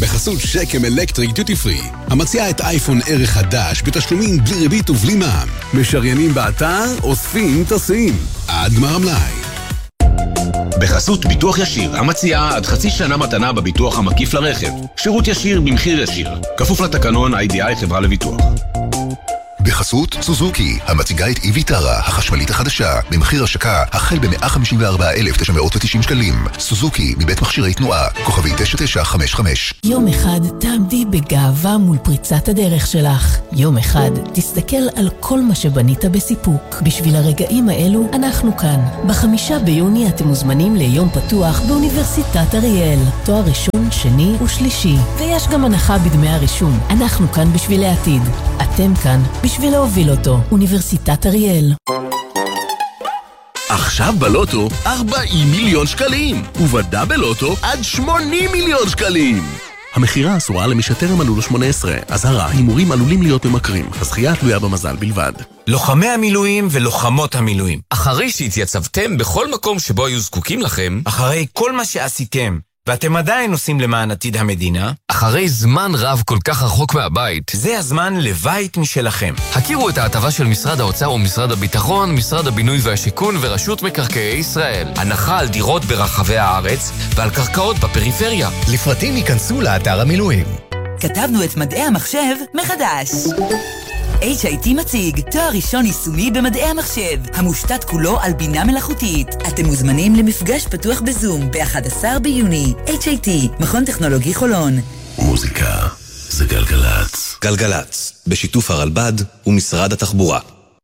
בחסות שקם אלקטריק דיוטי פרי, המציעה את אייפון ערך חדש בתשלומים בלי ריבית ובלי מע"מ. משריינים באתר, אוספים, טסים. עד גמר המלאי. בחסות ביטוח ישיר, המציעה עד חצי שנה מתנה בביטוח המקיף לרכב. שירות ישיר במחיר ישיר. כפוף לתקנון IDI חברה לביטוח. בחסות סוזוקי, המציגה את ויטרה, החשמלית החדשה, במחיר השקה החל ב-154,990 שקלים. סוזוקי, מבית מכשירי תנועה, כוכבי 9955. יום אחד תעמדי בגאווה מול פריצת הדרך שלך. יום אחד תסתכל על כל מה שבנית בסיפוק. בשביל הרגעים האלו, אנחנו כאן. ב5 ביוני אתם מוזמנים ליום פתוח באוניברסיטת אריאל. תואר ראשון, שני ושלישי. ויש גם הנחה בדמי הרישום. אנחנו כאן בשביל העתיד. אתם כאן בשביל להוביל אותו. אוניברסיטת אריאל. עכשיו בלוטו 40 מיליון שקלים, ובדאבל לוטו עד 80 מיליון שקלים. המחירה אסורה למי שטרם מלאו לו 18. אזהרה, הימורים עלולים להיות ממכרים. הזכייה תלויה במזל בלבד. לוחמי המילואים ולוחמות המילואים, אחרי שהתייצבתם בכל מקום שבו היו זקוקים לכם, אחרי כל מה שעשיתם ואתם עדיין עושים למען עתיד המדינה, אחרי זמן רב כל כך רחוק מהבית, זה הזמן לבית משלכם. הכירו את ההטבה של משרד האוצר ומשרד הביטחון, משרד הבינוי והשיכון ורשות מקרקעי ישראל. הנחה על דירות ברחבי הארץ ועל קרקעות בפריפריה. לפרטים ייכנסו לאתר המילואים. כתבנו את מדעי המחשב מחדש. HIT מציג תואר ראשון יישומי במדעי המחשב, המושתת כולו על בינה מלאכותית. אתם מוזמנים למפגש פתוח בזום ב-11 ביוני. HIT, מכון טכנולוגי חולון. מוזיקה זה גלגלץ. גלגלץ, בשיתוף הרלב"ד ומשרד התחבורה.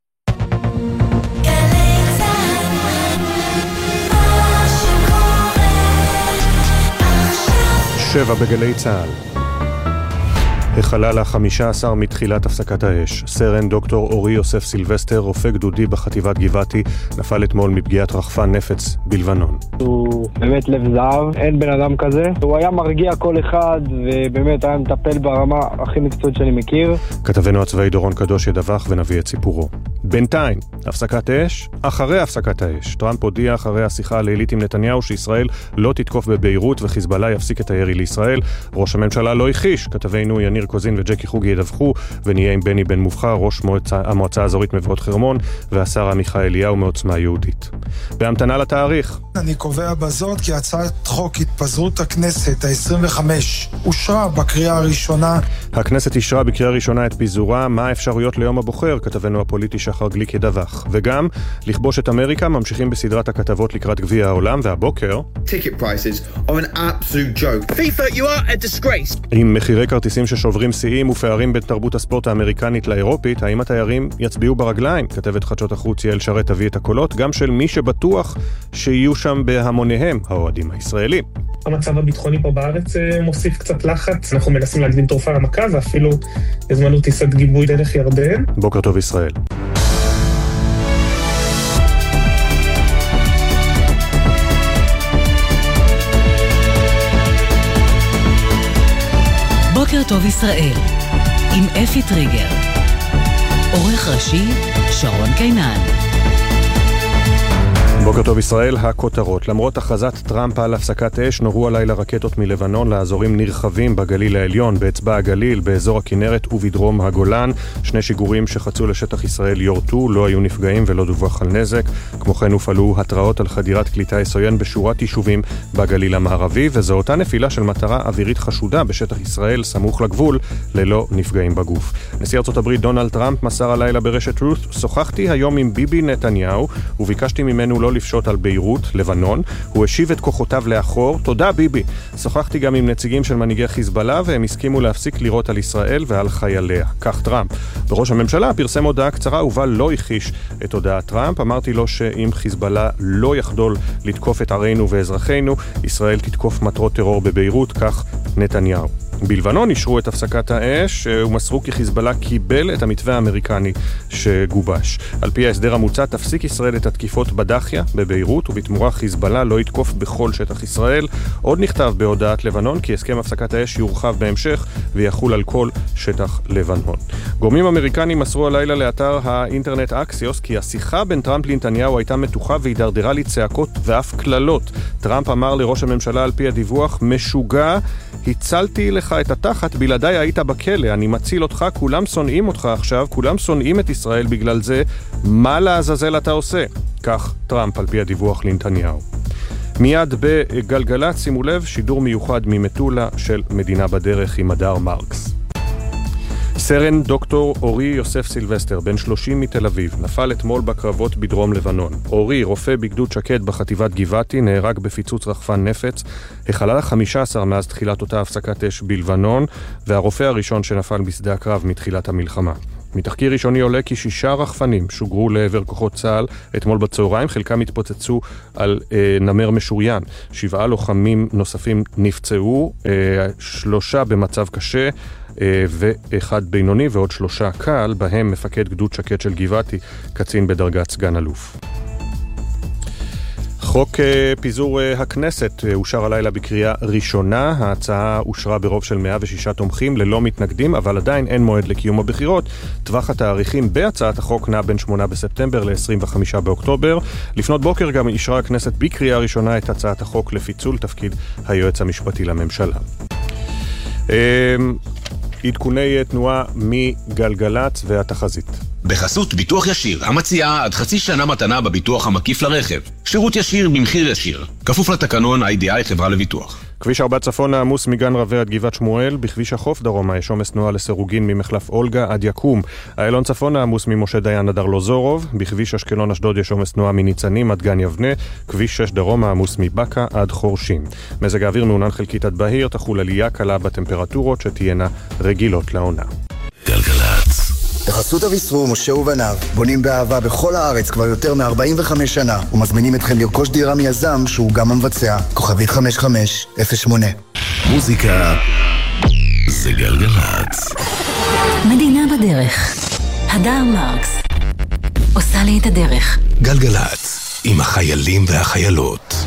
7 בגלי צהל. החלל ה-15 מתחילת הפסקת האש. סרן דוקטור אורי יוסף סילבסטר, רופא גדודי בחטיבת גבעתי, נפל אתמול מפגיעת רחפן נפץ בלבנון. הוא באמת לב זהב, אין בן אדם כזה. הוא היה מרגיע כל אחד ובאמת היה מטפל ברמה הכי מקצועית שאני מכיר. כתבנו הצבאי דורון קדוש ידווח ונביא את סיפורו. בינתיים, הפסקת האש, אחרי הפסקת האש. טראמפ הודיע אחרי השיחה הלילית עם נתניהו שישראל לא תתקוף בביירות וחיזבאללה יפסיק את הירי לישראל. ראש הממשלה לא הכחיש. כתבנו יניר קוזין וג'קי חוגי ידווחו, ונהיה עם בני בן מובחר, ראש המועצה האזורית מבואות חרמון, והשר עמיחי אליהו מעוצמה יהודית. בהמתנה לתאריך. אני קובע בזאת כי הצעת חוק התפזרות הכנסת ה-25 אושרה בקריאה הראשונה. הכנסת אישרה בקריאה ראשונה את פיזורה. מה האפשרויות ליום הבוחר? כתבנו הפוליטי שחר גליק ידווח. וגם, לכבוש את אמריקה, ממשיכים בסדרת הכתבות לקראת גביע העולם, והבוקר Ticket prices are an absolute joke. FIFA, you are a disgrace. עם מחירי כרטיסים ששוברים שיאים ופערים בין תרבות הספורט האמריקנית לאירופית, האם התיירים יצביעו ברגליים? כתבת חדשות החוץ יעל שרת תביא את הקולות, גם של מי שבטוח שיהיו שם בהמוניהם, האוהדים הישראלים. המצב הביטחוני פה בארץ מוסיף קצת לחץ. אנחנו מנסים להקדים תרופה למכה, ואפילו הזמנו טיסת גיבוי דרך ירדן. בוקר טוב ישראל. בוקר טוב ישראל, עם אפי טריגר. עורך ראשי, שרון קינן. בוקר טוב ישראל, הכותרות. למרות הכרזת טראמפ על הפסקת אש, נורו הלילה רקטות מלבנון לאזורים נרחבים בגליל העליון, באצבע הגליל, באזור הכנרת ובדרום הגולן. 2 שיגורים שחצו לשטח ישראל יורטו, לא היו נפגעים ולא דווח על נזק. כמו כן הופעלו התראות על חדירת כלי טיס עוין בשורת יישובים בגליל המערבי, וזו אותה נפילה של מטרה אווירית חשודה בשטח ישראל סמוך לגבול, ללא נפגעים בגוף. נשיא ארצות הברית דונלד טראמפ מסר הלילה ברשת רות: שוחחתי היום עם ביבי נתניהו וביקשתי ממנו לא לפשוט על ביירות, לבנון. הוא השיב את כוחותיו לאחור. תודה ביבי. שוחחתי גם עם נציגים של מנהיגי חיזבאללה והם הסכימו להפסיק לירות על ישראל ועל חייליה. כך טראמפ. וראש הממשלה פרסם הודעה קצרה ובה לא הכחיש את הודעת טראמפ. אמרתי לו שאם חיזבאללה לא יחדול לתקוף את ערינו ואזרחינו, ישראל תתקוף מטרות טרור בביירות, כך נתניהו. בלבנון אישרו את הפסקת האש ומסרו כי חיזבאללה קיבל את המתווה האמריקני שגובש. על פי ההסדר המוצע תפסיק ישראל את התקיפות בדחיה בביירות, ובתמורה חיזבאללה לא יתקוף בכל שטח ישראל. עוד נכתב בהודעת לבנון כי הסכם הפסקת האש יורחב בהמשך ויחול על כל שטח לבנון. גורמים אמריקנים מסרו הלילה לאתר האינטרנט אקסיוס כי השיחה בין טראמפ לנתניהו הייתה מתוחה והידרדרה לצעקות ואף כללות. טראמפ אמר לראש הממשלה על פי הדיווח: משוגע, הצלתי לך לך את התחת, בלעדיי היית בכלא, אני מציל אותך, כולם שונאים אותך עכשיו, כולם שונאים את ישראל בגלל זה, מה לעזאזל אתה עושה? כך טראמפ על פי הדיווח לנתניהו. מיד בגלגלת, שימו לב, שידור מיוחד ממטולה של מדינה בדרך עם הדר מרקס. סרן דוקטור אורי יוסף סילבסטר, בן 30 מתל אביב, נפל אתמול בקרבות בדרום לבנון. אורי, רופא בגדוד שקד בחטיבת גבעתי, נהרג בפיצוץ רחפן נפץ, החלל ה-15 מאז תחילת אותה הפסקת אש בלבנון, והרופא הראשון שנפל בשדה הקרב מתחילת המלחמה. מתחקיר ראשוני עולה כי 6 רחפנים שוגרו לעבר כוחות צה"ל אתמול בצהריים, חלקם התפוצצו על נמר משוריין. 7 לוחמים נוספים נפצעו, 3 במצב קשה ו1 בינוני ועוד 3 קל, בהם מפקד גדוד שקד של גבעתי, קצין בדרגת סגן אלוף. חוק פיזור הכנסת אושר הלילה בקריאה ראשונה. ההצעה אושרה ברוב של 106 תומכים ללא מתנגדים, אבל עדיין אין מועד לקיום הבחירות. טווח התאריכים בהצעת החוק נע בין 8 בספטמבר ל-25 באוקטובר. לפנות בוקר גם אישרה הכנסת בקריאה ראשונה את הצעת החוק לפיצול תפקיד היועץ המשפטי לממשלה. עדכוני תנועה מגלגלת והתחזית. בחסות ביטוח ישיר, המציעה עד חצי שנה מתנה בביטוח המקיף לרכב. שירות ישיר במחיר ישיר. כפוף לתקנון IDI חברה לביטוח. כביש 4 צפון העמוס מגן רווה עד גבעת שמואל, בכביש החוף דרומה יש עומס תנועה לסירוגין ממחלף אולגה עד יקום. איילון צפון העמוס ממשה דיין עד ארלוזורוב, בכביש אשקלון אשדוד יש עומס תנועה מניצנים עד גן יבנה, כביש 6 דרומה העמוס מבקה עד חורשים. מזג האוויר מעונן חלקית עד בהיר, תחול עלייה קלה בטמפרטורות שתהיינה רגילות לעונה. גלגלצ. בחסות אביסרור, משה ובניו, בונים באהבה בכל הארץ כבר יותר מ-45 שנה, ומזמינים אתכם לרכוש דירה מיזם שהוא גם המבצע. כוכבית 5508. מוזיקה זה גלגלצ. מדינה בדרך. הדר מרקס עושה לי את הדרך. גלגלצ עם החיילים והחיילות.